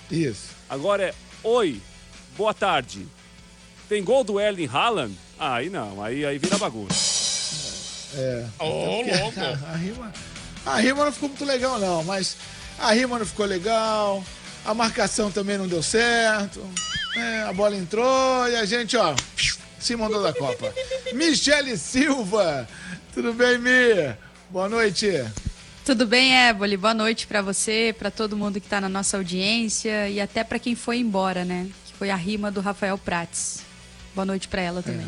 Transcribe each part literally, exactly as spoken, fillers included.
Isso. Agora é oi, boa tarde. Tem gol do Erling Haaland? Ah, aí não, aí, aí vira bagunça. É. Ô, louco. A, a, rima, a rima não ficou muito legal, não, mas a rima não ficou legal, a marcação também não deu certo, né? A bola entrou e a gente, ó, se mandou da Copa. Michele Silva, tudo bem, Mi? Boa noite. Tudo bem, Éboli? Boa noite pra você, pra todo mundo que tá na nossa audiência e até pra quem foi embora, né? Que foi a rima do Rafael Prates. Boa noite pra ela também.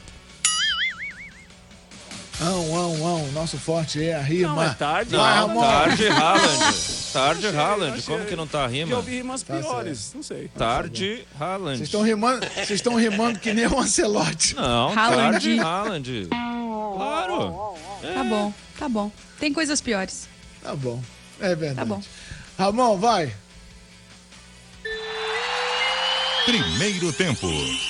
É. Ão, ão, ão, nosso forte é a rima. Não, é tarde. Não, Vai, Ramon. tarde Haaland. Tarde Achei, Haaland. achei. Como que não tá a Eu rima? ouvi rimas Tá piores, certo. não sei. Tarde Haaland. Vocês estão rimando, vocês estão rimando que nem o Ancelotti. Não, Haaland. tarde Haaland. Claro. Tá bom, tá bom. Tem coisas piores. Tá bom, é verdade. Tá bom. Ramon, vai. Primeiro tempo.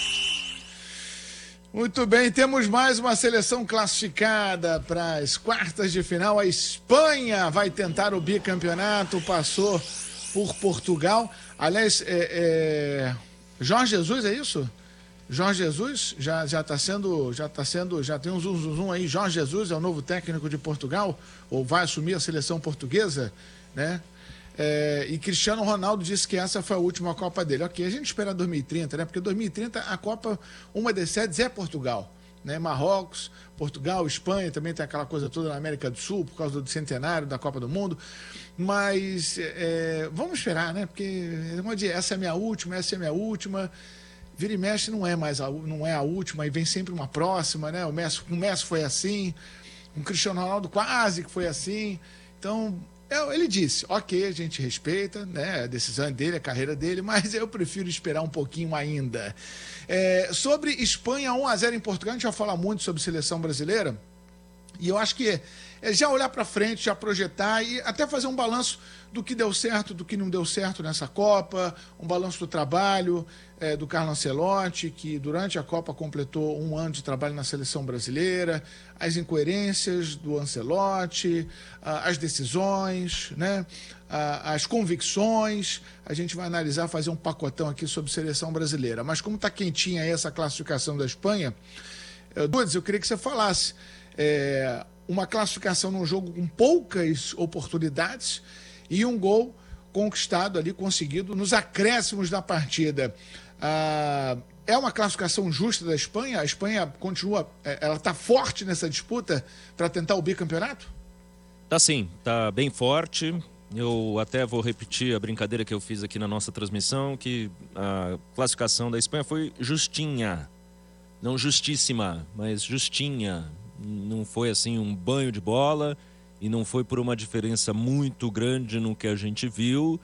Muito bem, temos mais uma seleção classificada para as quartas de final. A Espanha vai tentar o bicampeonato, passou por Portugal. Aliás, é, é... Jorge Jesus, é isso? Jorge Jesus já já está sendo, já tá sendo, já tem um zum, zum, zum aí. Jorge Jesus é o novo técnico de Portugal, ou vai assumir a seleção portuguesa, né? É, e Cristiano Ronaldo disse que essa foi a última Copa dele. Ok, a gente espera dois mil e trinta, né? Porque dois mil e trinta a Copa, uma das sedes é Portugal, né? Marrocos, Portugal, Espanha, também tem aquela coisa toda na América do Sul, por causa do centenário da Copa do Mundo. Mas é, vamos esperar, né? Porque essa é a minha última, essa é a minha última. Vira e mexe não é mais a, não é a última, e vem sempre uma próxima, né? O Messi, o Messi foi assim, o Cristiano Ronaldo quase que foi assim. Então, eu, ele disse, ok, a gente respeita, né? A decisão dele, a carreira dele, mas eu prefiro esperar um pouquinho ainda. É, sobre Espanha um a zero em Portugal, a gente já fala muito sobre seleção brasileira, e eu acho que é já olhar para frente, já projetar e até fazer um balanço do que deu certo, do que não deu certo nessa Copa, um balanço do trabalho é, do Carlo Ancelotti, que durante a Copa completou um ano de trabalho na seleção brasileira, as incoerências do Ancelotti, as decisões, né, as convicções. A gente vai analisar, fazer um pacotão aqui sobre seleção brasileira. Mas como está quentinha aí essa classificação da Espanha, Dudes, eu queria que você falasse é, uma classificação num jogo com poucas oportunidades e um gol conquistado ali, conseguido nos acréscimos da partida. Ah, é uma classificação justa da Espanha? A Espanha continua, ela está forte nessa disputa para tentar o bicampeonato? Tá sim, tá bem forte. Eu até vou repetir a brincadeira que eu fiz aqui na nossa transmissão, que a classificação da Espanha foi justinha. Não justíssima, mas justinha. Não foi assim um banho de bola e não foi por uma diferença muito grande no que a gente viu,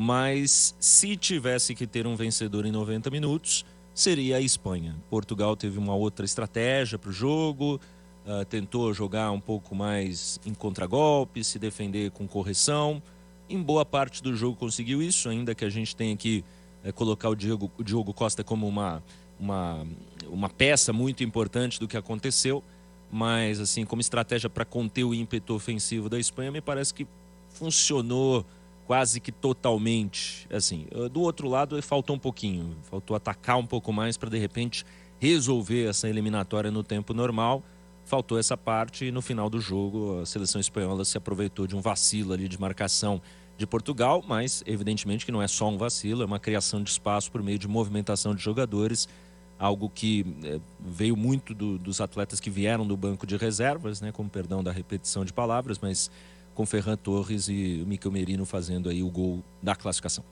mas se tivesse que ter um vencedor em noventa minutos, seria a Espanha. Portugal teve uma outra estratégia para o jogo, uh, tentou jogar um pouco mais em contragolpe, se defender com correção. Em boa parte do jogo conseguiu isso, ainda que a gente tenha que uh, colocar o Diogo, o Diogo Costa como uma, uma, uma peça muito importante do que aconteceu. Mas, assim, como estratégia para conter o ímpeto ofensivo da Espanha, me parece que funcionou quase que totalmente. Assim, do outro lado, faltou um pouquinho. Faltou atacar um pouco mais para, de repente, resolver essa eliminatória no tempo normal. Faltou essa parte e, no final do jogo, a seleção espanhola se aproveitou de um vacilo ali de marcação de Portugal, mas, evidentemente, que não é só um vacilo, é uma criação de espaço por meio de movimentação de jogadores, algo que é, veio muito do, dos atletas que vieram do banco de reservas, né, com perdão da repetição de palavras, mas com Ferran Torres e o Mikel Merino fazendo aí o gol da classificação.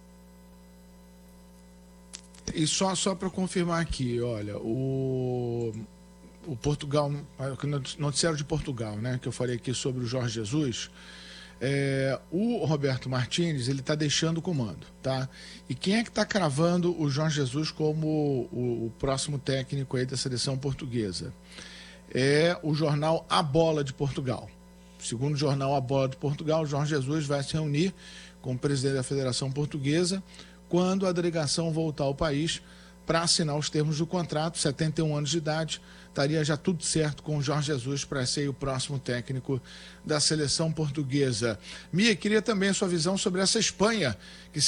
E só, só para confirmar aqui, olha, o, o Portugal, o noticiário de Portugal, né, que eu falei aqui sobre o Jorge Jesus, É, o Roberto Martínez, ele está deixando o comando, tá? E quem é que está cravando o Jorge Jesus como o, o próximo técnico aí da seleção portuguesa? É o jornal A Bola de Portugal. Segundo o jornal A Bola de Portugal, o Jorge Jesus vai se reunir com o presidente da Federação Portuguesa quando a delegação voltar ao país para assinar os termos do contrato. Setenta e um anos de idade, estaria já tudo certo com o Jorge Jesus para ser o próximo técnico da seleção portuguesa. Mia, queria também a sua visão sobre essa Espanha, que